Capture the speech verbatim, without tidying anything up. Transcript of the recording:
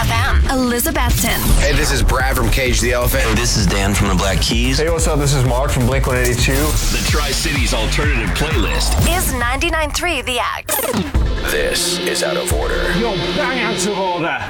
F M. Elizabethton. Hey, this is Brad from Cage the Elephant. Hey, this is Dan from the Black Keys. Hey, what's up? This is Mark from Blink one eighty-two. The Tri-Cities Alternative Playlist is ninety-nine point three The X. This is Out of Order. You're bang out of order.